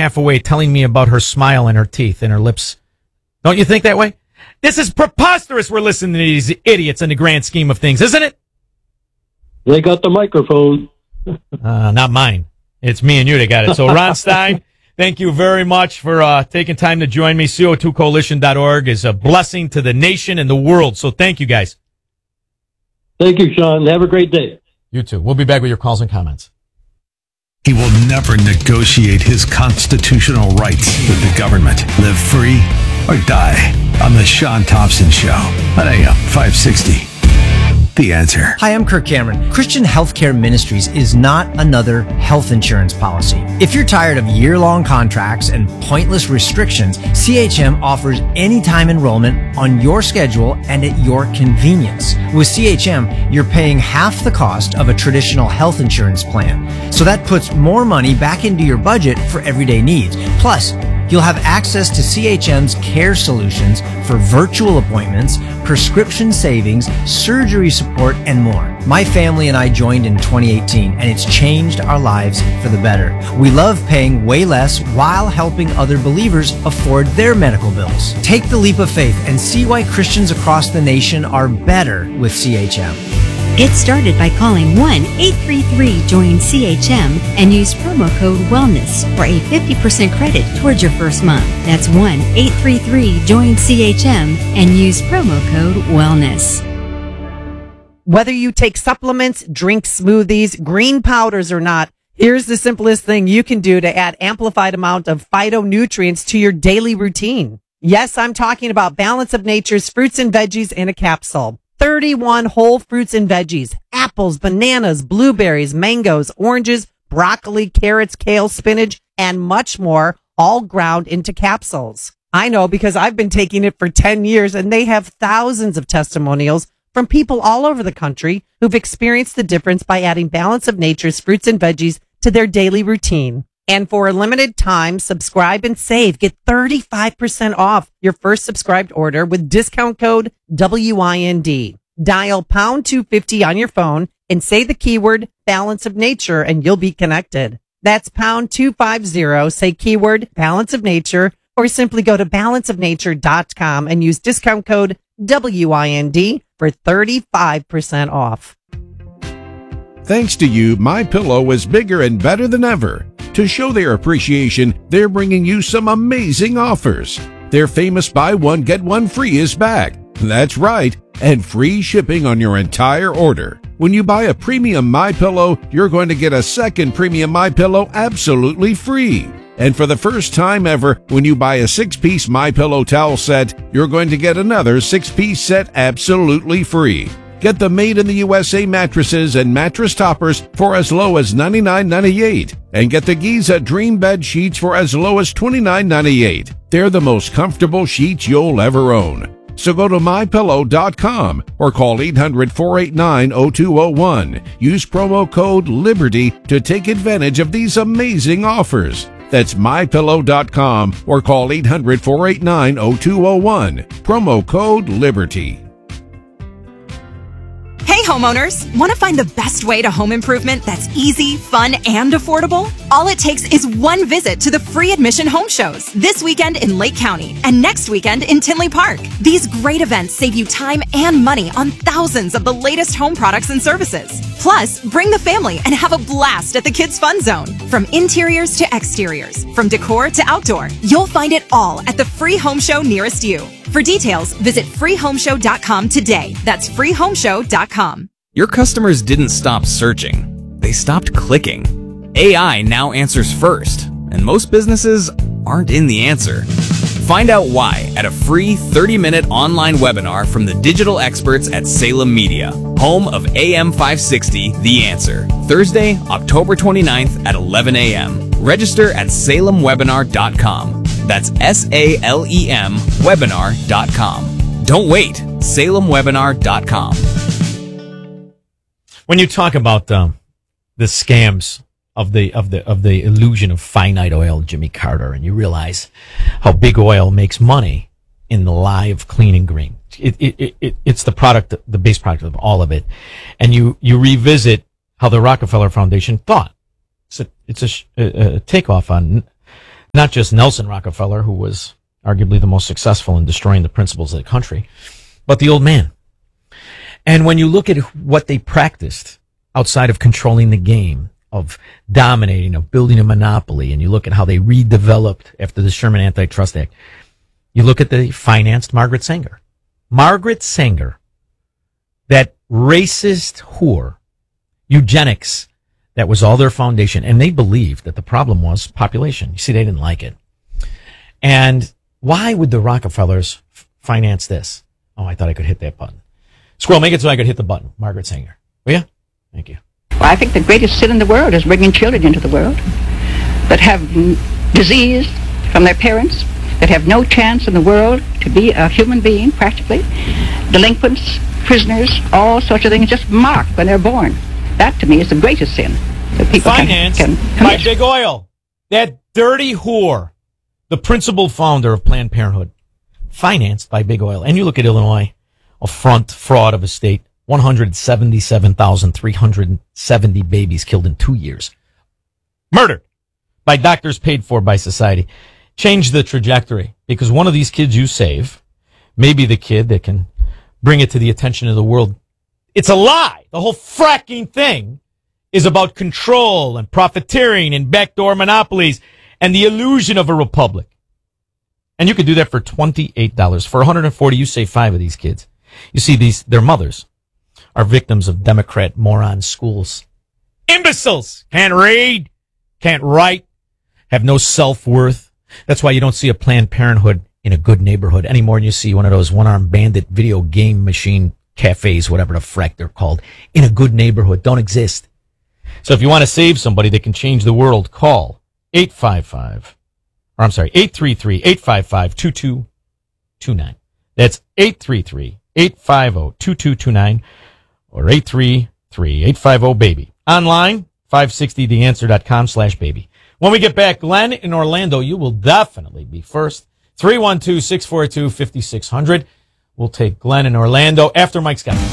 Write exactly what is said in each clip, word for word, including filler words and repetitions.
half away telling me about her smile and her teeth and her lips. Don't you think that way? This is preposterous. We're listening to these idiots in the grand scheme of things, isn't it? They got the microphone. uh, not mine. It's me and you that got it. So, Ron Stein, thank you very much for uh, taking time to join me. C O two coalition dot org is a blessing to the nation and the world. So thank you, guys. Thank you, Sean. Have a great day. You too. We'll be back with your calls and comments. He will never negotiate his constitutional rights with the government. Live free or die on the Sean Thompson Show on A M five sixty. The Answer. Hi, I'm Kirk Cameron. Christian Healthcare Ministries is not another health insurance policy. If you're tired of year-long contracts and pointless restrictions, C H M offers anytime enrollment on your schedule and at your convenience. With C H M, you're paying half the cost of a traditional health insurance plan. So that puts more money back into your budget for everyday needs. Plus, you'll have access to C H M's care solutions for virtual appointments, prescription savings, surgery support, and more. My family and I joined in twenty eighteen, and it's changed our lives for the better. We love paying way less while helping other believers afford their medical bills. Take the leap of faith and see why Christians across the nation are better with C H M. Get started by calling one eight three three join C H M and use promo code WELLNESS for a fifty percent credit towards your first month. That's one eight three three join C H M and use promo code WELLNESS. Whether you take supplements, drink smoothies, green powders or not, here's the simplest thing you can do to add amplified amount of phytonutrients to your daily routine. Yes, I'm talking about Balance of Nature's fruits and veggies in a capsule. thirty-one whole fruits and veggies, apples, bananas, blueberries, mangoes, oranges, broccoli, carrots, kale, spinach, and much more, all ground into capsules. I know because I've been taking it for ten years, and they have thousands of testimonials from people all over the country who've experienced the difference by adding Balance of Nature's fruits and veggies to their daily routine. And for a limited time, subscribe and save. Get thirty-five percent off your first subscribed order with discount code W I N D. Dial pound two fifty on your phone and say the keyword Balance of Nature and you'll be connected. That's pound two fifty, say keyword Balance of Nature, or simply go to balance of nature dot com and use discount code W I N D for thirty-five percent off. Thanks to you, MyPillow is bigger and better than ever. To show their appreciation, they're bringing you some amazing offers. Their famous buy one, get one free is back. That's right, and free shipping on your entire order. When you buy a premium MyPillow, you're going to get a second premium MyPillow absolutely free. And for the first time ever, when you buy a six-piece MyPillow towel set, you're going to get another six-piece set absolutely free. Get the Made in the U S A mattresses and mattress toppers for as low as ninety-nine ninety-eight, and get the Giza Dream Bed sheets for as low as twenty-nine ninety-eight. They're the most comfortable sheets you'll ever own. So go to my pillow dot com or call eight hundred, four eight nine, oh two oh one. Use promo code LIBERTY to take advantage of these amazing offers. That's my pillow dot com or call eight hundred, four eight nine, oh two oh one. Promo code LIBERTY. Hey homeowners, want to find the best way to home improvement that's easy, fun, and affordable? All it takes is one visit to the free admission home shows this weekend in Lake County and next weekend in Tinley Park. These great events save you time and money on thousands of the latest home products and services. Plus, bring the family and have a blast at the Kids Fun Zone. From interiors to exteriors, from decor to outdoor, you'll find it all at the free home show nearest you. For details, visit free home show dot com today. That's free home show dot com. Your customers didn't stop searching. They stopped clicking. A I now answers first, and most businesses aren't in the answer. Find out why at a free thirty-minute online webinar from the digital experts at Salem Media, home of A M five sixty, The Answer, Thursday, October twenty-ninth at eleven a.m. Register at salem webinar dot com. That's S A L E M webinar dot com. Don't wait, salem webinar dot com. When you talk about um, the scams of the of the of the illusion of finite oil, Jimmy Carter, and you realize how big oil makes money in the lie of clean and green. It, it, it, it's the product, the base product of all of it, and you you revisit how the Rockefeller Foundation thought. It's a, it's a, a takeoff on Not just Nelson Rockefeller, who was arguably the most successful in destroying the principles of the country, but the old man. And when you look at what they practiced outside of controlling the game, of dominating, of building a monopoly, and you look at how they redeveloped after the Sherman Antitrust Act, you look at the financed Margaret Sanger. Margaret Sanger, that racist whore, eugenics, that was all their foundation. And they believed that the problem was population. You see, they didn't like it. And why would the Rockefellers f- finance this? Oh, I thought I could hit that button. Squirrel, make it so I could hit the button. Margaret Sanger. Will you? Thank you. Well, I think the greatest sin in the world is bringing children into the world that have disease from their parents, that have no chance in the world to be a human being, practically. Delinquents, prisoners, all sorts of things just marked when they're born. That, to me, is the greatest sin that people Financed can, can by commit. Big Oil. That dirty whore, the principal founder of Planned Parenthood, financed by Big Oil. And you look at Illinois, a front fraud of a state, one hundred seventy-seven thousand three hundred seventy babies killed in two years. Murdered by doctors paid for by society. Change the trajectory, because one of these kids you save may be the kid that can bring it to the attention of the world. It's a lie. The whole fracking thing is about control and profiteering and backdoor monopolies and the illusion of a republic. And you could do that for twenty-eight dollars. For one hundred forty dollars, you save five of these kids. You see, these their mothers are victims of Democrat moron schools. Imbeciles! Can't read, can't write, have no self-worth. That's why you don't see a Planned Parenthood in a good neighborhood any more than you see one of those one-armed bandit video game machine cafes, whatever the frack they're called, in a good neighborhood. Don't exist. So if you want to save somebody that can change the world, call eight five five, or I'm sorry, eight three three, eight five five, two two two nine. That's eight three three, eight five zero, two two two nine or eight three three, eight five zero, baby. Online, five sixty the answer dot com slash baby. When we get back, Glenn in Orlando, you will definitely be first. three one two, six four two, five six zero zero. We'll take Glenn in Orlando after Mike Scott.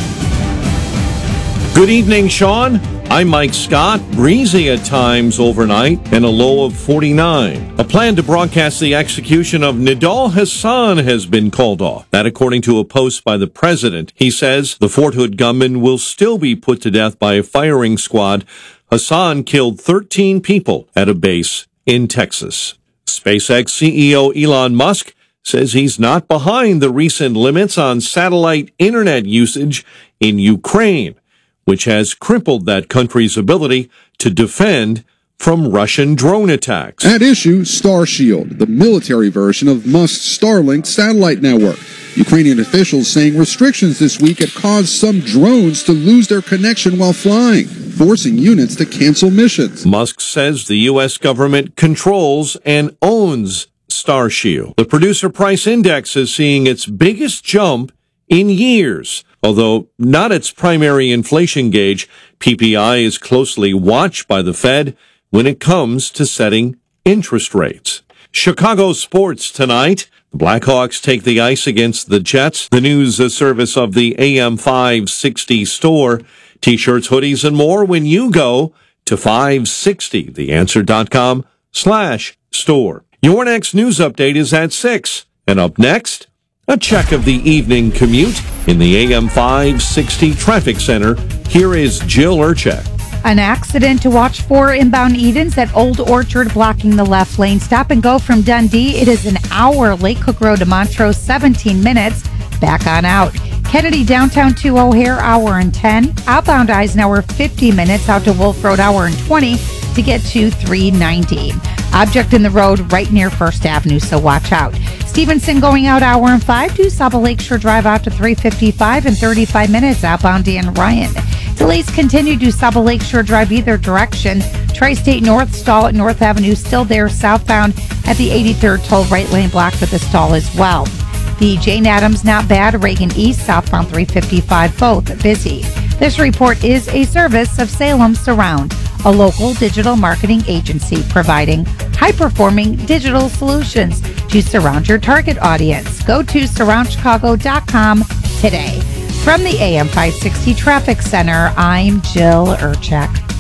Good evening, Sean. I'm Mike Scott. Breezy at times overnight and a low of forty-nine. A plan to broadcast the execution of Nidal Hassan has been called off. That according to a post by the president. He says the Fort Hood gunman will still be put to death by a firing squad. Hassan killed thirteen people at a base in Texas. SpaceX C E O Elon Musk says he's not behind the recent limits on satellite internet usage in Ukraine, which has crippled that country's ability to defend from Russian drone attacks. At issue, Starshield, the military version of Musk's Starlink satellite network. Ukrainian officials saying restrictions this week had caused some drones to lose their connection while flying, forcing units to cancel missions. Musk says the U S government controls and owns Starshield. The producer price index is seeing its biggest jump in years. Although not its primary inflation gauge, P P I is closely watched by the Fed when it comes to setting interest rates. Chicago sports tonight. The Blackhawks take the ice against the Jets. The news service of the A M five sixty store. T-shirts, hoodies, and more when you go to five sixty the answer dot com slash store. Your next news update is at six. And up next, a check of the evening commute in the A M five sixty traffic center. Here is Jill Urchek. An accident to watch for inbound Edens at Old Orchard, blocking the left lane. Stop and go from Dundee. It is an hour. Lake Cook Road to Montrose, seventeen minutes. Back on out. Kennedy downtown to O'Hare, hour and ten. Outbound Eisenhower, fifty minutes. Out to Wolf Road, hour and twenty to get to three ninety. Object in the road right near First Avenue, so watch out. Stevenson going out hour and five to Saba Lakeshore Drive out to three fifty-five and thirty-five minutes. Outbound Dan Ryan. Delays continue to Saba Lakeshore Drive either direction. Tri-State North stall at North Avenue still there southbound at the eighty-third toll right lane blocked with a stall as well. The Jane Addams not bad. Reagan East southbound three fifty-five both busy. This report is a service of Salem Surround, a local digital marketing agency providing high-performing digital solutions to surround your target audience. Go to surround chicago dot com today. From the A M five sixty Traffic Center, I'm Jill Urchek. Now,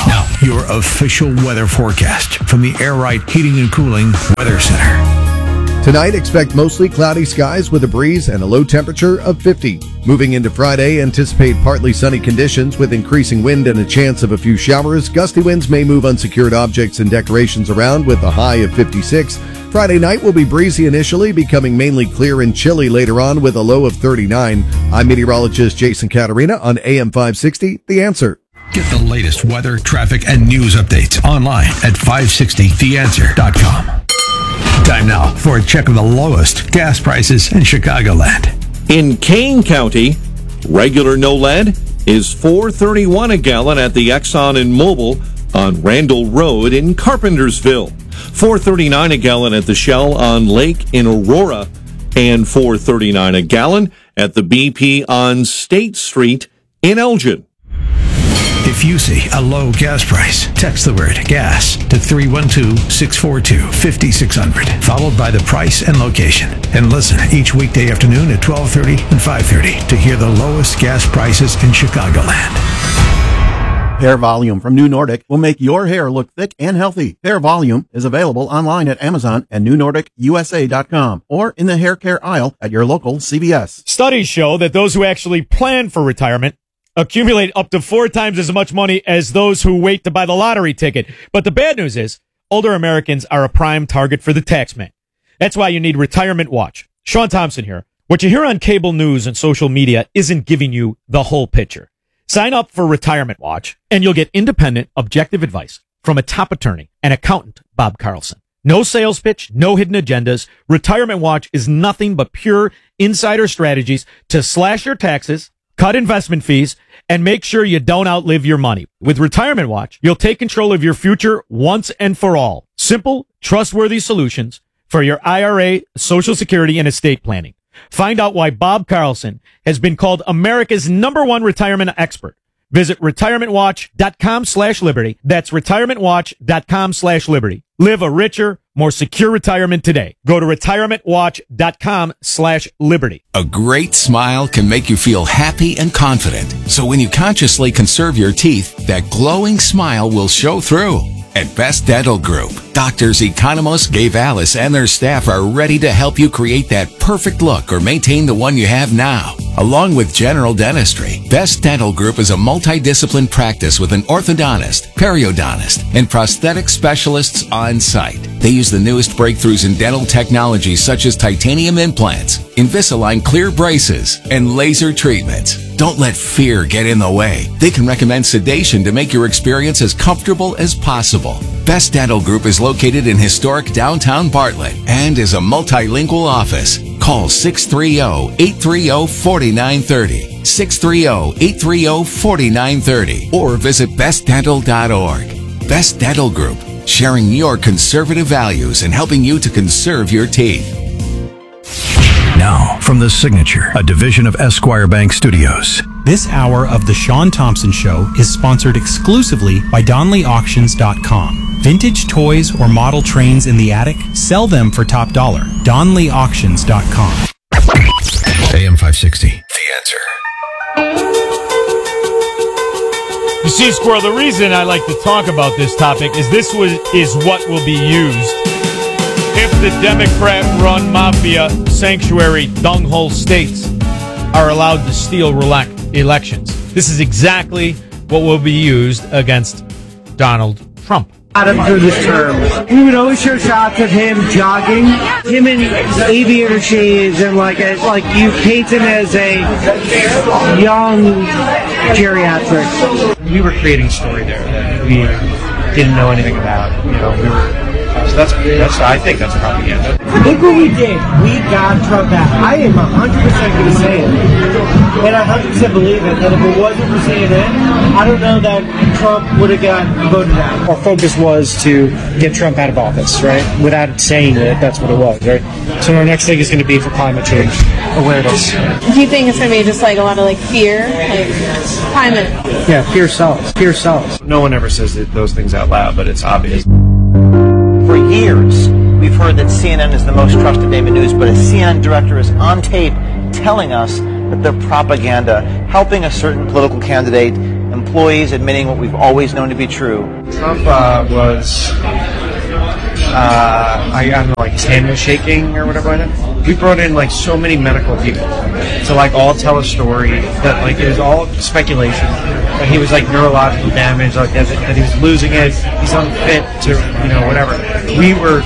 Now, your official weather forecast from the Air Right Heating and Cooling Weather Center. Tonight, expect mostly cloudy skies with a breeze and a low temperature of fifty. Moving into Friday, anticipate partly sunny conditions with increasing wind and a chance of a few showers. Gusty winds may move unsecured objects and decorations around with a high of fifty-six. Friday night will be breezy initially, becoming mainly clear and chilly later on with a low of thirty-nine. I'm meteorologist Jason Caterina on A M five sixty, The Answer. Get the latest weather, traffic, and news updates online at five sixty the answer dot com. Time now for a check of the lowest gas prices in Chicagoland. In Kane County, regular no lead is four thirty-one a gallon at the Exxon and Mobil on Randall Road in Carpentersville, four thirty-nine a gallon at the Shell on Lake in Aurora, and four thirty-nine a gallon at the B P on State Street in Elgin. If you see a low gas price, text the word gas to three one two, six four two, five six zero zero, followed by the price and location. And listen each weekday afternoon at twelve thirty and five thirty to hear the lowest gas prices in Chicagoland. Hair Volume from New Nordic will make your hair look thick and healthy. Hair Volume is available online at Amazon and new nordic u s a dot com or in the hair care aisle at your local C V S. Studies show that those who actually plan for retirement accumulate up to four times as much money as those who wait to buy the lottery ticket. But the bad news is, older Americans are a prime target for the tax man. That's why you need Retirement Watch. Sean Thompson here. What you hear on cable news and social media isn't giving you the whole picture. Sign up for Retirement Watch, and you'll get independent, objective advice from a top attorney and accountant, Bob Carlson. No sales pitch, no hidden agendas. Retirement Watch is nothing but pure insider strategies to slash your taxes, cut investment fees, and make sure you don't outlive your money. With Retirement Watch, you'll take control of your future once and for all. Simple, trustworthy solutions for your I R A, Social Security, and estate planning. Find out why Bob Carlson has been called America's number one retirement expert. Visit retirementwatch.com slash liberty. That's retirementwatch.com slash liberty. Live a richer, more secure retirement today. Go to retirementwatch.com slash liberty. A great smile can make you feel happy and confident. So when you consciously conserve your teeth, that glowing smile will show through. At Best Dental Group, doctors Economos, Gave Alice, and their staff are ready to help you create that perfect look or maintain the one you have now. Along with general dentistry, Best Dental Group is a multidiscipline practice with an orthodontist, periodontist, and prosthetic specialists on site. They use the newest breakthroughs in dental technology such as titanium implants, Invisalign clear braces, and laser treatments. Don't let fear get in the way. They can recommend sedation to make your experience as comfortable as possible. Best Dental Group is located in historic downtown Bartlett and is a multilingual office. Call six three zero, eight three zero, four nine three zero, six three zero, eight three zero, four nine three zero, or visit best dental dot org. Best Dental Group, sharing your conservative values and helping you to conserve your teeth. Now, from The Signature, a division of Esquire Bank Studios. This hour of The Sean Thompson Show is sponsored exclusively by Donley Auctions dot com. Vintage toys or model trains in the attic? Sell them for top dollar. Donley Auctions dot com. A M five sixty, The Answer. You see, Squirrel, the reason I like to talk about this topic is this was, is what will be used if the Democrat-run mafia sanctuary dunghole states are allowed to steal relec- elections. This is exactly what will be used against Donald Trump. Through this term, we would always show shots of him jogging, him in aviator shades, and like a, like you paint him as a young geriatric. We were creating a story there that we didn't know anything about. You know, we were. So that's, that's, I think that's propaganda. Look what we did. We got Trump back. I am one hundred percent going to say it. And I one hundred percent believe it. And if it wasn't for C N N, I don't know that Trump would have got voted out. Our focus was to get Trump out of office, right? Without saying it, that's what it was, right? So our next thing is going to be for climate change awareness. Do you think it's going to be just like a lot of like fear? Like climate? Yeah, fear sells. Fear sells. No one ever says those things out loud, but it's obvious. For years, we've heard that C N N is the most trusted name in news, but a C N N director is on tape telling us that their propaganda, helping a certain political candidate employees admitting what we've always known to be true. Trump uh, was, uh, I, I don't know, like his hand was shaking or whatever like that. We brought in like so many medical people to like all tell a story that like it was all speculation. That he was like neurological damage, like that, that he was losing it, he's unfit to, you know, whatever. We were,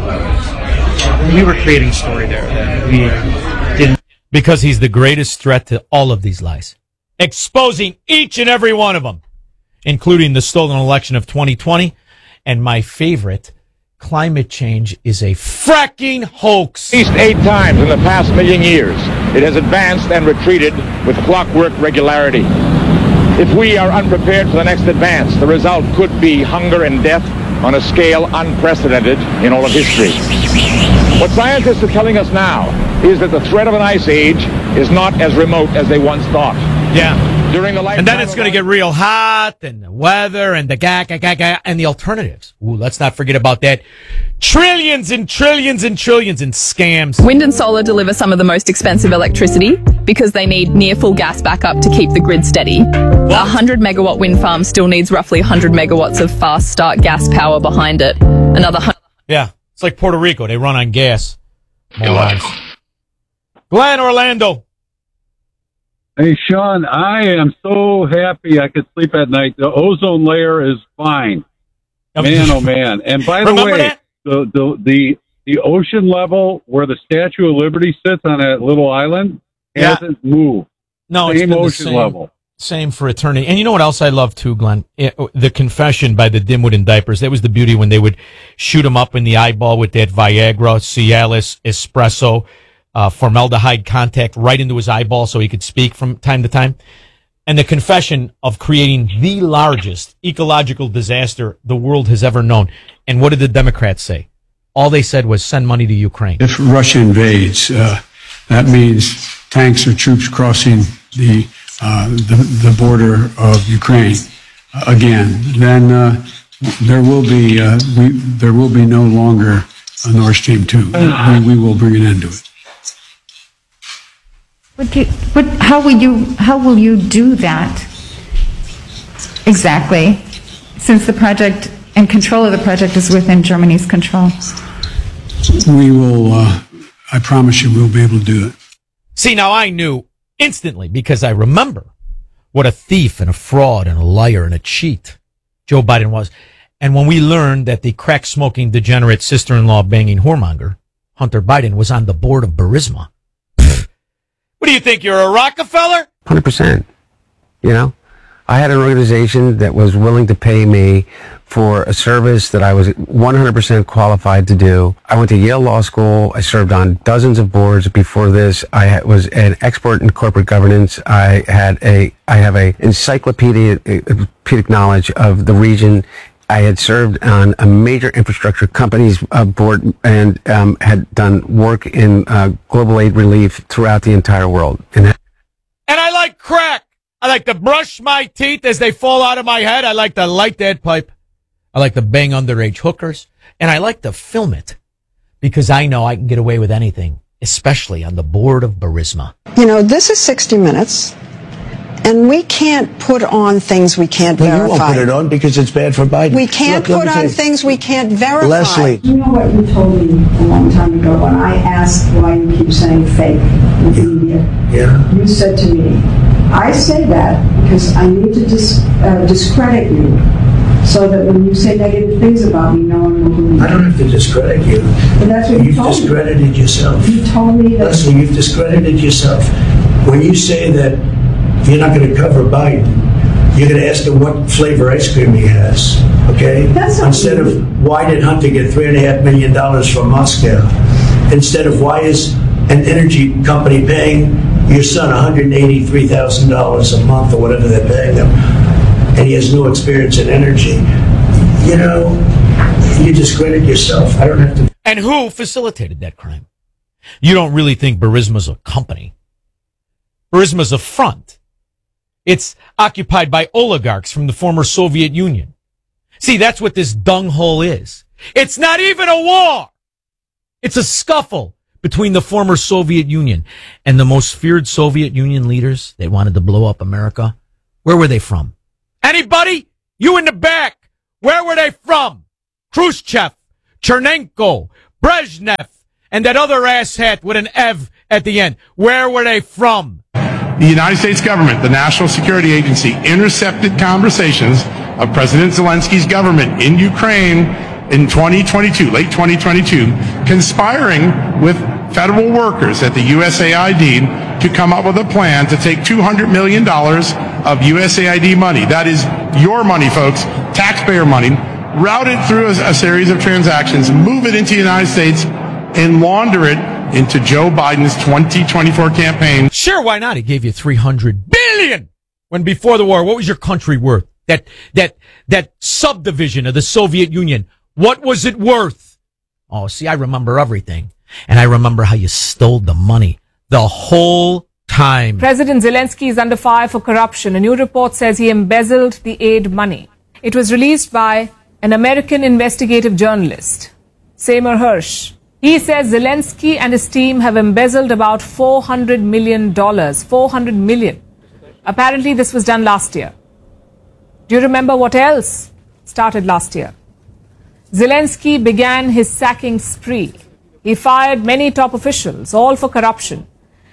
we were creating a story there that we didn't. Because he's the greatest threat to all of these lies. Exposing each and every one of them, including the stolen election of twenty twenty. And my favorite, climate change is a fracking hoax. At least eight times in the past million years, it has advanced and retreated with clockwork regularity. If we are unprepared for the next advance, the result could be hunger and death on a scale unprecedented in all of history. What scientists are telling us now is that the threat of an ice age is not as remote as they once thought. Yeah. During the and then it's going to get real hot, and the weather, and the ga ga ga ga, and the alternatives. Ooh, let's not forget about that. Trillions and trillions and trillions in scams. Wind and solar deliver some of the most expensive electricity because they need near full gas backup to keep the grid steady. A one hundred megawatt wind farm still needs roughly one hundred megawatts of fast start gas power behind it. Another hun- Yeah, it's like Puerto Rico. They run on gas. Illogical. Glenn, Orlando. Hey, Sean, I am so happy I could sleep at night. The ozone layer is fine. Man, oh, man. And by the Remember way, that? the, the the the ocean level where the Statue of Liberty sits on that little island Yeah. hasn't moved. No, it's Same been the ocean same, level. Same for eternity. And you know what else I love too, Glenn? It, the Confession by the Dimwit and Diapers. That was the beauty when they would shoot him up in the eyeball with that Viagra, Cialis, espresso, uh, formaldehyde contact right into his eyeball so he could speak from time to time. And the confession of creating the largest ecological disaster the world has ever known. And what did the Democrats say? All they said was send money to Ukraine. If Russia invades, uh, that means tanks or troops crossing the uh, the, the border of Ukraine uh, again. Then uh, there will be uh, we there will be no longer a Nord Stream two. We, we will bring an end to it. What do, what, how will you, how will you do that exactly, since the project and control of the project is within Germany's control? We will, uh, I promise you, we'll be able to do it. See, now I knew instantly because I remember what a thief and a fraud and a liar and a cheat Joe Biden was. And when we learned that the crack-smoking, degenerate, sister-in-law banging whoremonger, Hunter Biden, was on the board of Burisma. What do you think? You're a Rockefeller? one hundred percent. You know, I had an organization that was willing to pay me for a service that I was one hundred percent qualified to do. I went to Yale Law School. I served on dozens of boards. Before this, I had, was an expert in corporate governance. I had a, I have a encyclopedic, encyclopedic knowledge of the region. I had served on a major infrastructure company's uh, board and um, had done work in uh, global aid relief throughout the entire world. And, And I like crack. I like to brush my teeth as they fall out of my head. I like to light that pipe. I like to bang underage hookers. And I like to film it because I know I can get away with anything, especially on the board of Burisma. You know, this is sixty minutes. And we can't put on things we can't well, verify. You won't put it on because it's bad for Biden. We can't Look, put on things we can't verify. Leslie. You know what you told me a long time ago when I asked why you keep saying fake with the media? Yeah. You said to me, I say that because I need to dis- uh, discredit you so that when you say negative things about me, no one will believe I don't have to discredit you. But that's what you You've told me. discredited yourself. You told me that. Leslie, you've discredited yourself. When you say that you're not going to cover Biden, you're going to ask him what flavor ice cream he has, okay? That's not Instead easy. of why did Hunter get three and a half million dollars from Moscow? Instead of why is an energy company paying your son one hundred eighty-three thousand dollars a month or whatever they're paying him, and he has no experience in energy? You know, you discredit yourself. I don't have to. And who facilitated that crime? You don't really think Burisma's a company. Burisma's a front. It's occupied by oligarchs from the former Soviet Union. See, that's what this dunghole is. It's not even a war. It's a scuffle between the former Soviet Union and the most feared Soviet Union leaders that wanted to blow up America. Where were they from? Anybody? You in the back. Where were they from? Khrushchev, Chernenko, Brezhnev, and that other asshat with an Ev at the end. Where were they from? The United States government, the National Security Agency, intercepted conversations of President Zelensky's government in Ukraine in twenty twenty-two, late twenty twenty-two, conspiring with federal workers at the U S A I D to come up with a plan to take two hundred million dollars of U S A I D money. That is your money, folks, taxpayer money, route it through a, a series of transactions, move it into the United States, and launder it into Joe Biden's twenty twenty-four campaign. Sure, why not? He gave you three hundred billion when before the war, what was your country worth? That, that, that subdivision of the Soviet Union. What was it worth? Oh, see, I remember everything. And I remember how you stole the money the whole time. President Zelensky is under fire for corruption. A new report says he embezzled the aid money. It was released by an American investigative journalist, Seymour Hersh. He says Zelensky and his team have embezzled about four hundred million dollars. four hundred million. Apparently this was done last year. Do you remember what else started last year? Zelensky began his sacking spree. He fired many top officials, all for corruption.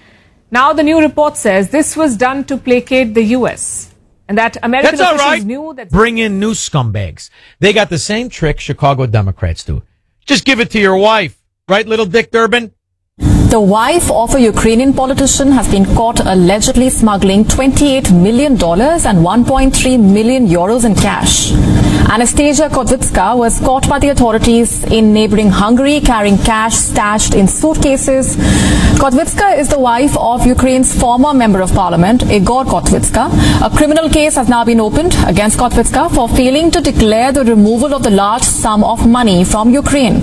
Now the new report says this was done to placate the U S and that American That's officials all right. knew that... Bring in new scumbags. They got the same trick Chicago Democrats do. Just give it to your wife. Right, little Dick Durbin? The wife of a Ukrainian politician has been caught allegedly smuggling twenty-eight million dollars and one point three million euros in cash. Anastasia Kotvitska was caught by the authorities in neighboring Hungary carrying cash stashed in suitcases. Kotvitska is the wife of Ukraine's former member of parliament, Igor Kotvitska. A criminal case has now been opened against Kotvitska for failing to declare the removal of the large sum of money from Ukraine.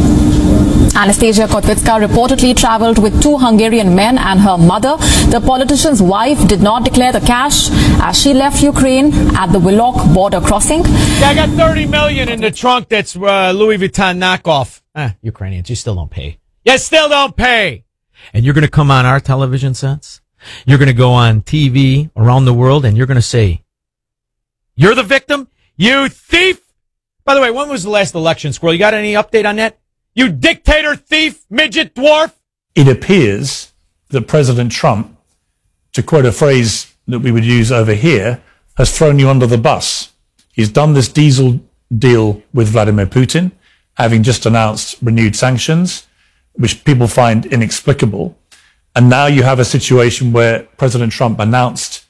Anastasia Kotvitska reportedly traveled with two Hungarian men and her mother. The politician's wife did not declare the cash as she left Ukraine at the Wilok border crossing. Yeah, I got thirty million in the trunk that's uh, Louis Vuitton knockoff. Ah, Ukrainians, you still don't pay. You still don't pay. And you're going to come on our television sets. You're going to go on T V around the world and you're going to say, you're the victim? You thief? By the way, when was the last election, Squirrel? You got any update on that? You dictator, thief, midget, dwarf? It appears that President Trump, to quote a phrase that we would use over here, has thrown you under the bus. He's done this diesel deal with Vladimir Putin, having just announced renewed sanctions, which people find inexplicable. And now you have a situation where President Trump announced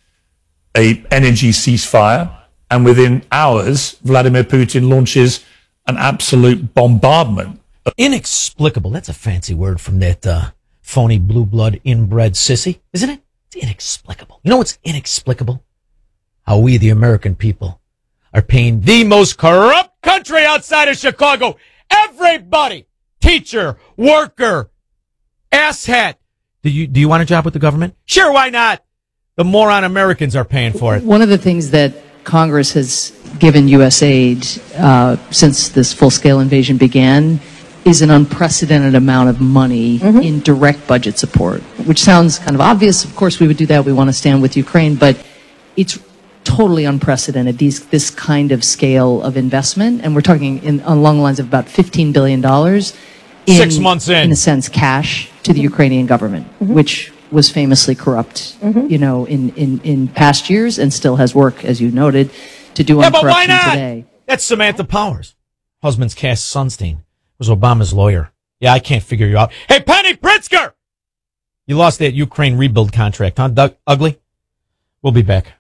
a energy ceasefire, and within hours, Vladimir Putin launches an absolute bombardment. Inexplicable. That's a fancy word from that uh, phony blue blood inbred sissy, isn't it? It's inexplicable. You know what's inexplicable? How we, the American people, are paying the most corrupt country outside of Chicago. Everybody, teacher, worker, asshat. Do you do you want a job with the government? Sure, why not? The moron Americans are paying for it. One of the things that Congress has given U S aid uh, since this full-scale invasion began is an unprecedented amount of money mm-hmm. in direct budget support, which sounds kind of obvious. Of course, we would do that. We want to stand with Ukraine, but it's totally unprecedented, these, this kind of scale of investment. And we're talking in, along the lines of about fifteen billion dollars in, Six months in. in a sense, cash to the Ukrainian government, mm-hmm. which was famously corrupt, mm-hmm. you know, in, in, in past years and still has work, as you noted, to do yeah, on but why corruption not? today. That's Samantha Powers. Husband's Cass Sunstein was Obama's lawyer. Yeah, I can't figure you out. Hey, Penny Pritzker! You lost that Ukraine rebuild contract, huh, Doug Ugly? We'll be back.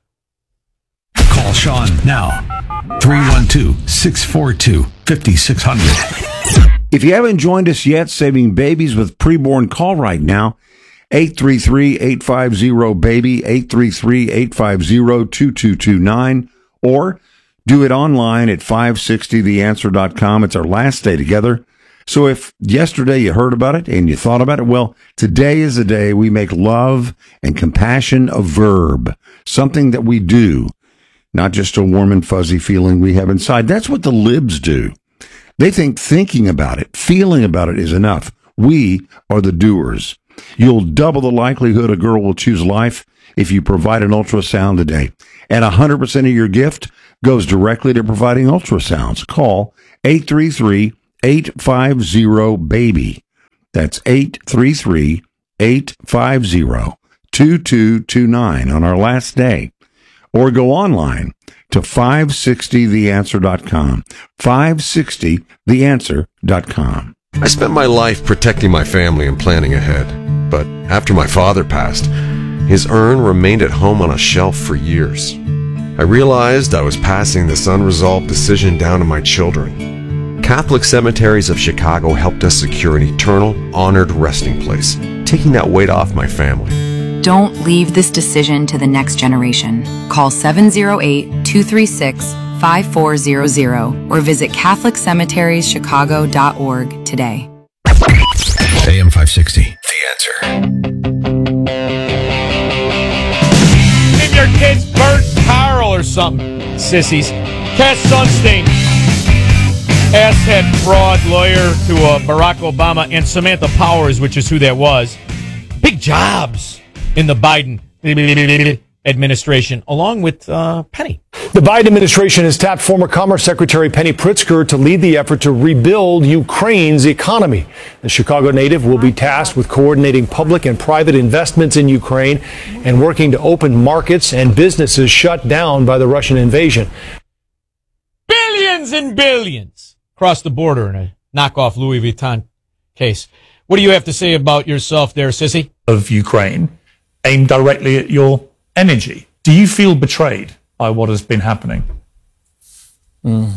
Call Sean now. three one two, six four two, five six zero zero. If you haven't joined us yet, saving babies with preborn, call right now. eight three three, eight five zero, BABY, eight three three, eight five zero, two two two nine, or do it online at five sixty the answer dot com. It's our last day together. So if yesterday you heard about it and you thought about it, well, today is the day we make love and compassion a verb, something that we do, not just a warm and fuzzy feeling we have inside. That's what the libs do. They think thinking about it, feeling about it is enough. We are the doers. You'll double the likelihood a girl will choose life if you provide an ultrasound today. And one hundred percent of your gift goes directly to providing ultrasounds. Call eight three three, eight five zero, BABY. That's eight three three, eight five zero, two two two nine on our last day. Or go online to five sixty the answer dot com. five sixty the answer dot com. I spent my life protecting my family and planning ahead. But after my father passed, his urn remained at home on a shelf for years. I realized I was passing this unresolved decision down to my children. Catholic Cemeteries of Chicago helped us secure an eternal, honored resting place, taking that weight off my family. Don't leave this decision to the next generation. Call seven oh eight, two three six, five four zero zero or visit catholic cemeteries chicago dot org today. A M five sixty, The Answer. Name your kids Bert, Carl, or something, sissies. Cass Sunstein, asshead fraud lawyer to uh, Barack Obama, and Samantha Powers, which is who that was. Big jobs in the Biden administration, along with uh, Penny. The Biden administration has tapped former Commerce Secretary Penny Pritzker to lead the effort to rebuild Ukraine's economy. The Chicago native will be tasked with coordinating public and private investments in Ukraine and working to open markets and businesses shut down by the Russian invasion. Billions and billions across the border in a knockoff Louis Vuitton case. What do you have to say about yourself there, sissy? Of Ukraine, aimed directly at your energy. Do you feel betrayed by what has been happening? Mm.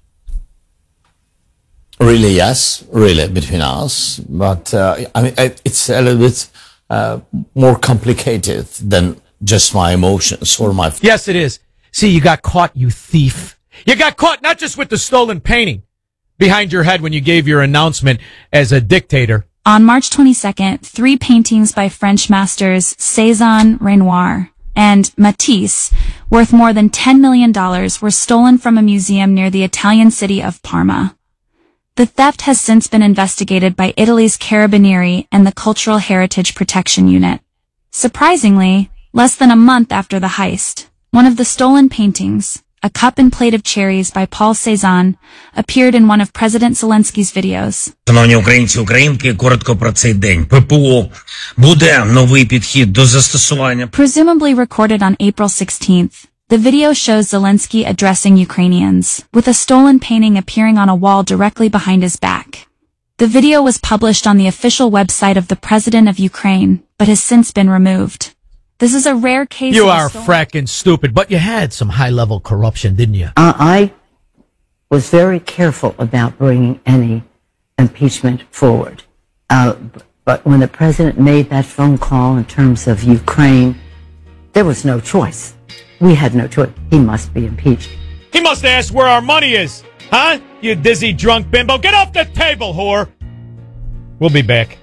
Really, yes, really, between us. But uh, I mean, it's a little bit uh, more complicated than just my emotions or my... Yes, it is. See, you got caught, you thief. You got caught not just with the stolen painting behind your head when you gave your announcement as a dictator. On March twenty-second, three paintings by French masters Cézanne, Renoir, and Matisse, worth more than ten million dollars, were stolen from a museum near the Italian city of Parma. The theft has since been investigated by Italy's Carabinieri and the Cultural Heritage Protection Unit. Surprisingly, less than a month after the heist, one of the stolen paintings, A Cup and Plate of Cherries by Paul Cézanne, appeared in one of President Zelensky's videos. Шановні українці, українки, коротко про цей день. ППО буде новий підхід до застосування. Presumably recorded on April sixteenth, the video shows Zelensky addressing Ukrainians, with a stolen painting appearing on a wall directly behind his back. The video was published on the official website of the President of Ukraine, but has since been removed. This is a rare case You of are fracking stupid, but you had some high-level corruption, didn't you? Uh, I was very careful about bringing any impeachment forward. Uh, but when the president made that phone call in terms of Ukraine, there was no choice. We had no choice. He must be impeached. He must ask where our money is. Huh? You dizzy drunk bimbo. Get off the table, whore. We'll be back.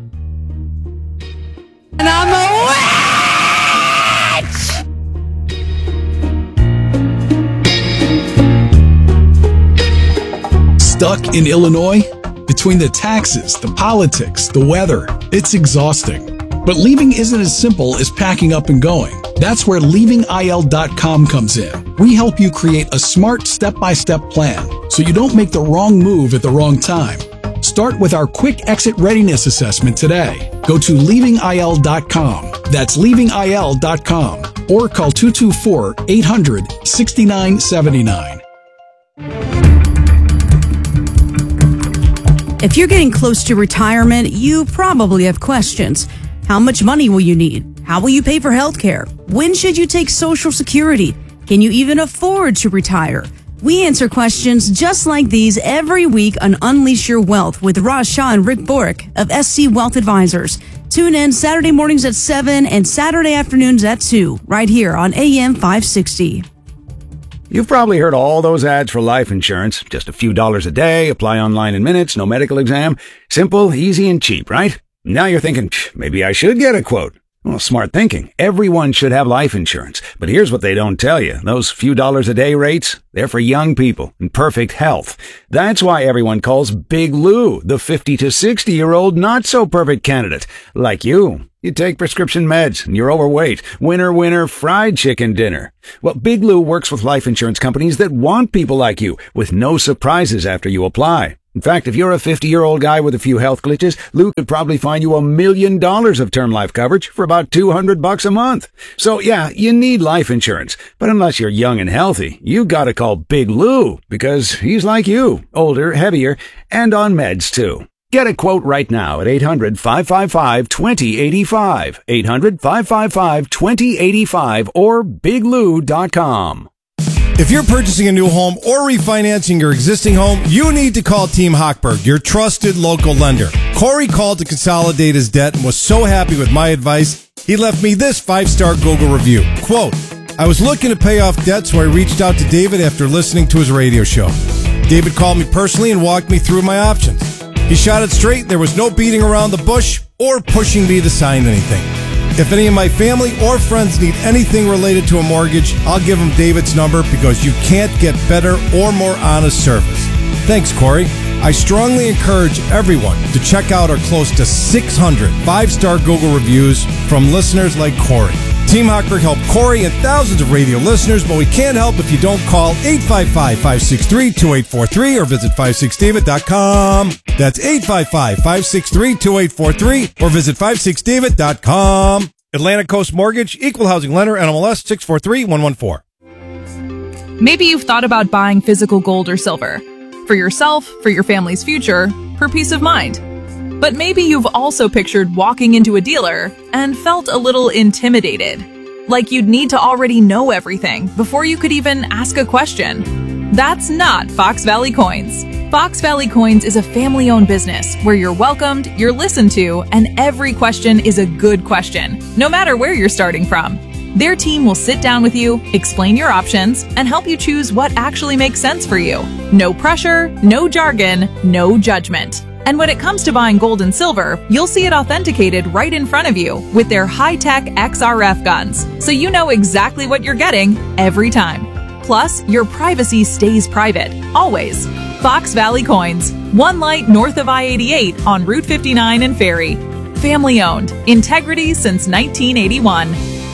And I'm a witch! Stuck in Illinois? Between the taxes, the politics, the weather, it's exhausting. But leaving isn't as simple as packing up and going. That's where leaving I L dot com comes in. We help you create a smart step-by-step plan so you don't make the wrong move at the wrong time. Start with our quick exit readiness assessment today. Go to leaving I L dot com. That's leaving I L dot com. Or call two two four, eight hundred, six nine seven nine. If you're getting close to retirement, you probably have questions. How much money will you need? How will you pay for health care? When should you take Social Security? Can you even afford to retire? We answer questions just like these every week on Unleash Your Wealth with Raj Shah and Rick Borick of S C Wealth Advisors. Tune in Saturday mornings at seven and Saturday afternoons at two, right here on A M five sixty. You've probably heard all those ads for life insurance. Just a few dollars a day, apply online in minutes, no medical exam. Simple, easy, and cheap, right? Now you're thinking, maybe I should get a quote. Well, smart thinking. Everyone should have life insurance. But here's what they don't tell you. Those few dollars a day rates, they're for young people in perfect health. That's why everyone calls Big Lou the fifty to sixty year old not so perfect candidate, like you. You take prescription meds and you're overweight. Winner, winner, fried chicken dinner. Well, Big Lou works with life insurance companies that want people like you with no surprises after you apply. In fact, if you're a fifty-year-old guy with a few health glitches, Lou could probably find you a million dollars of term life coverage for about two hundred bucks a month. So yeah, you need life insurance. But unless you're young and healthy, you gotta call Big Lou because he's like you, older, heavier, and on meds too. Get a quote right now at eight hundred, five five five, two zero eight five, eight hundred, five five five, two zero eight five, or big lou dot com. If you're purchasing a new home or refinancing your existing home, you need to call Team Hochberg, your trusted local lender. Corey called to consolidate his debt and was so happy with my advice, he left me this five-star Google review. Quote, I was looking to pay off debt, so I reached out to David after listening to his radio show. David called me personally and walked me through my options. He shot it straight. There was no beating around the bush or pushing me to sign anything. If any of my family or friends need anything related to a mortgage, I'll give them David's number because you can't get better or more honest service. Thanks, Corey. I strongly encourage everyone to check out our close to six hundred five-star Google reviews from listeners like Corey. Team Hochberg helped Corey and thousands of radio listeners, but we can't help if you don't call eight five five, five six three, two eight four three or visit five six david dot com. That's eight five five, five six three, two eight four three or visit five six david dot com. Atlantic Coast Mortgage, Equal Housing Lender, N M L S six four three one one four. Maybe you've thought about buying physical gold or silver. For yourself, for your family's future, for peace of mind. But maybe you've also pictured walking into a dealer and felt a little intimidated. Like you'd need to already know everything before you could even ask a question. That's not Fox Valley Coins. Fox Valley Coins is a family-owned business where you're welcomed, you're listened to, and every question is a good question, no matter where you're starting from. Their team will sit down with you, explain your options, and help you choose what actually makes sense for you. No pressure, no jargon, no judgment. And when it comes to buying gold and silver, you'll see it authenticated right in front of you with their high-tech X R F guns, so you know exactly what you're getting every time. Plus, your privacy stays private, always. Fox Valley Coins, one light north of I eighty-eight on Route fifty-nine in Ferry. Family-owned, integrity since nineteen eighty-one.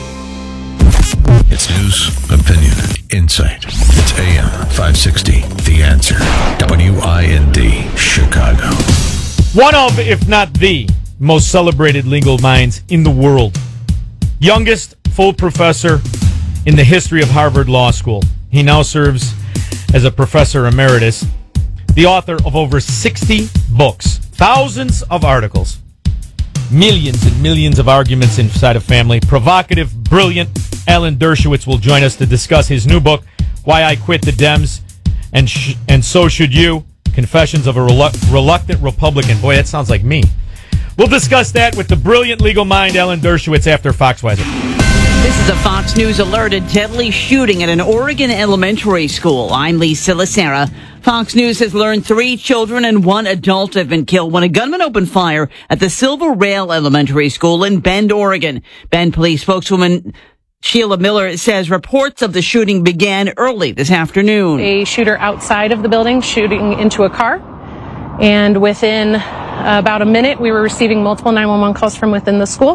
It's news, opinion, insight. It's A M five sixty, The Answer. W I N D, Chicago. One of, if not the, most celebrated legal minds in the world. Youngest full professor in the history of Harvard Law School. He now serves as a professor emeritus. The author of over sixty books, thousands of articles, millions and millions of arguments inside a family. Provocative, brilliant Alan Dershowitz will join us to discuss his new book, Why I Quit the Dems, and sh- and So Should You, Confessions of a Relu- Reluctant Republican. Boy, that sounds like me. We'll discuss that with the brilliant legal mind, Alan Dershowitz, after Foxweiser. This is a Fox News alert. A deadly shooting at an Oregon elementary school. I'm Lisa Lacera. Fox News has learned three children and one adult have been killed when a gunman opened fire at the Silver Rail Elementary School in Bend, Oregon. Bend police spokeswoman Sheila Miller says reports of the shooting began early this afternoon. A shooter outside of the building shooting into a car. And within uh, about a minute, we were receiving multiple nine one one calls from within the school.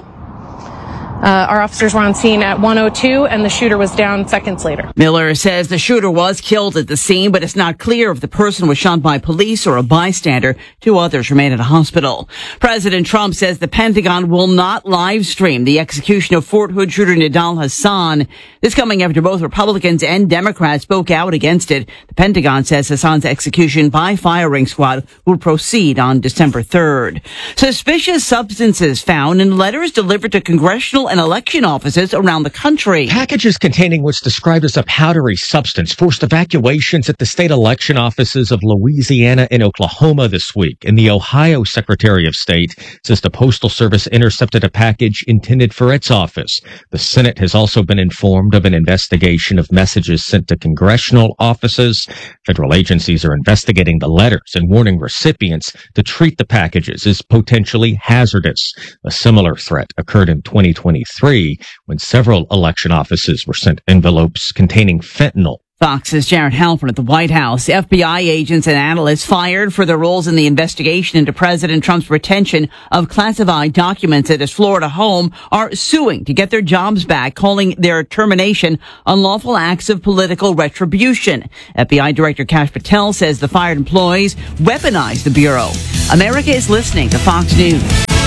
Uh, our officers were on scene at one oh two, and the shooter was down seconds later. Miller says the shooter was killed at the scene, but it's not clear if the person was shot by police or a bystander. Two others remain at a hospital. President Trump says the Pentagon will not live stream the execution of Fort Hood shooter Nidal Hassan. This coming after both Republicans and Democrats spoke out against it. The Pentagon says Hassan's execution by firing squad will proceed on December third. Suspicious substances found in letters delivered to congressional and election offices around the country. Packages containing what's described as a powdery substance forced evacuations at the state election offices of Louisiana and Oklahoma this week. And the Ohio Secretary of State says the Postal Service intercepted a package intended for its office. The Senate has also been informed of an investigation of messages sent to congressional offices. Federal agencies are investigating the letters and warning recipients to treat the packages as potentially hazardous. A similar threat occurred in twenty twenty-three when several election offices were sent envelopes containing fentanyl Fox's Jared Halpern at the White House. F B I agents and analysts fired for their roles in the investigation into President Trump's retention of classified documents at his Florida home are suing to get their jobs back, calling their termination unlawful acts of political retribution. F B I Director Kash Patel says the fired employees weaponized the Bureau. America is listening to Fox News.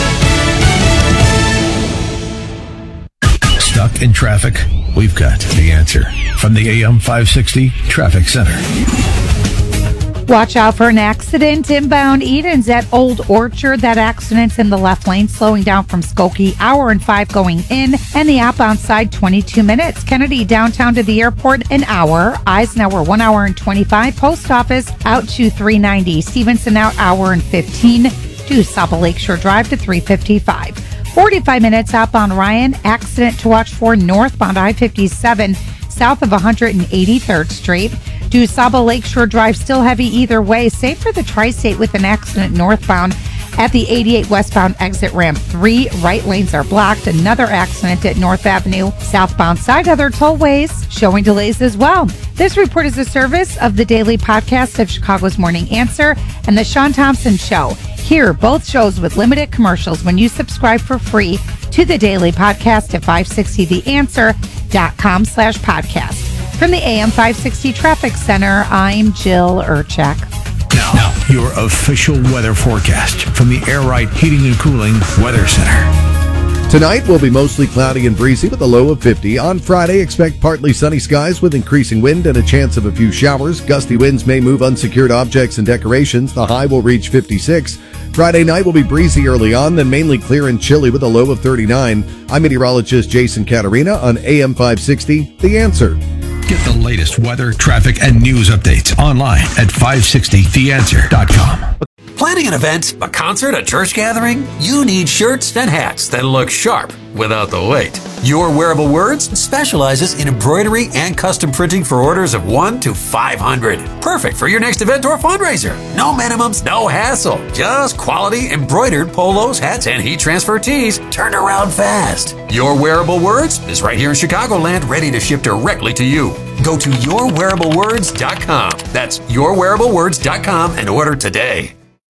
Stuck in traffic? We've got the answer. From the A M five sixty Traffic Center. Watch out for an accident inbound Edens at Old Orchard. That accident's in the left lane, slowing down from Skokie, hour and five going in, and the outbound side, twenty-two minutes. Kennedy downtown to the airport, an hour. Eisenhower, one hour and twenty-five. Post office, out to three ninety. Stevenson out, hour and fifteen. To Saba Lakeshore Drive to three fifty-five. forty-five minutes outbound Ryan. Accident to watch for northbound I fifty-seven, south of one hundred eighty-third Street. To Saba Lakeshore Drive, still heavy either way. Same for the Tri-State with an accident northbound at the eighty-eight westbound exit ramp. Three right lanes are blocked. Another accident at North Avenue. Southbound side, other tollways showing delays as well. This report is a service of the daily podcast of Chicago's Morning Answer and the Sean Thompson Show. Hear both shows with limited commercials when you subscribe for free to the daily podcast at five sixty the answer dot com slash podcast. From the A M five sixty Traffic Center, I'm Jill Urchak. Now, now, your official weather forecast from the Air Right Heating and Cooling Weather Center. Tonight will be mostly cloudy and breezy with a low of fifty. On Friday, expect partly sunny skies with increasing wind and a chance of a few showers. Gusty winds may move unsecured objects and decorations. The high will reach fifty-six. Friday night will be breezy early on, then mainly clear and chilly with a low of thirty-nine. I'm meteorologist Jason Caterina on A M five sixty, The Answer. Get the latest weather, traffic, and news updates online at five sixty the answer dot com. Planning an event, a concert, a church gathering? You need shirts and hats that look sharp without the weight. Your Wearable Words specializes in embroidery and custom printing for orders of one to five hundred. Perfect for your next event or fundraiser. No minimums, no hassle. Just quality embroidered polos, hats, and heat transfer tees turned around fast. Your Wearable Words is right here in Chicagoland, ready to ship directly to you. Go to your wearable words dot com. That's your wearable words dot com and order today.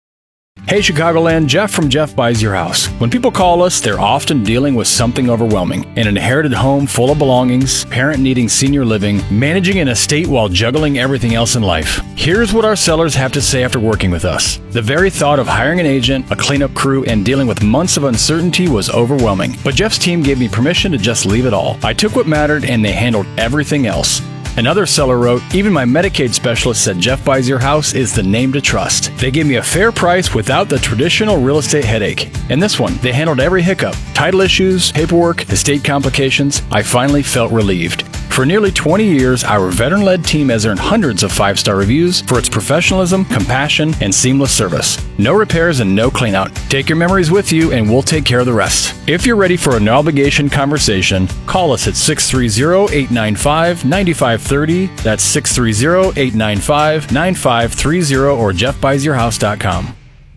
Hey Chicagoland, Jeff from Jeff Buys Your House. When people call us, they're often dealing with something overwhelming. An inherited home full of belongings, parent needing senior living, managing an estate while juggling everything else in life. Here's what our sellers have to say after working with us. The very thought of hiring an agent, a cleanup crew, and dealing with months of uncertainty was overwhelming. But Jeff's team gave me permission to just leave it all. I took what mattered and they handled everything else. Another seller wrote, even my Medicaid specialist said Jeff Buys Your House is the name to trust. They gave me a fair price without the traditional real estate headache. And this one, they handled every hiccup. Title issues, paperwork, estate complications. I finally felt relieved. For nearly twenty years, our veteran-led team has earned hundreds of five-star reviews for its professionalism, compassion, and seamless service. No repairs and no cleanout. Take your memories with you and we'll take care of the rest. If you're ready for a no-obligation conversation, call us at six three zero, eight nine five, nine five three zero. That's six three zero, eight nine five, nine five three zero or jeff buys your house dot com.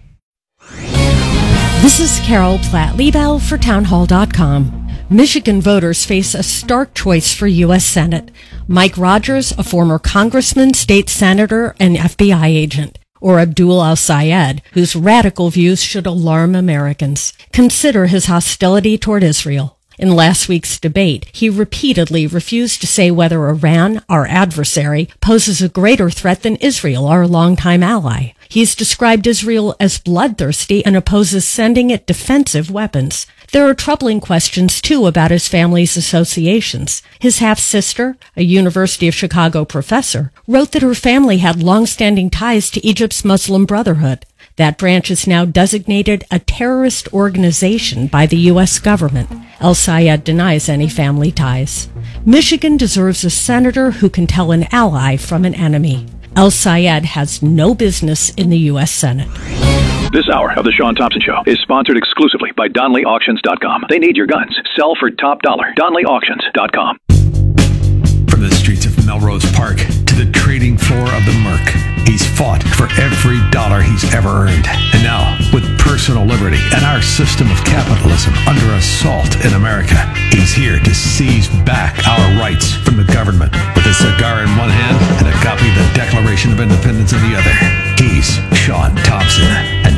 This is Carol Platt-Liebel for townhall dot com. Michigan voters face a stark choice for U S Senate. Mike Rogers, a former congressman, state senator, and F B I agent, or Abdul al-Sayed, whose radical views should alarm Americans. Consider his hostility toward Israel. In last week's debate, he repeatedly refused to say whether Iran, our adversary, poses a greater threat than Israel, our longtime ally. He's described Israel as bloodthirsty and opposes sending it defensive weapons. There are troubling questions, too, about his family's associations. His half-sister, a University of Chicago professor, wrote that her family had long-standing ties to Egypt's Muslim Brotherhood. That branch is now designated a terrorist organization by the U S government. El-Sayed denies any family ties. Michigan deserves a senator who can tell an ally from an enemy. El-Sayed has no business in the U S Senate. This hour of the Sean Thompson Show is sponsored exclusively by Donley Auctions dot com. They need your guns. Sell for top dollar. Donley Auctions dot com. From the streets of Melrose Park to the trading floor of the Merc, he's fought for every dollar he's ever earned. And now, with per personal liberty and our system of capitalism under assault in America. He's here to seize back our rights from the government with a cigar in one hand and a copy of the Declaration of Independence in the other. He's Sean Thompson. And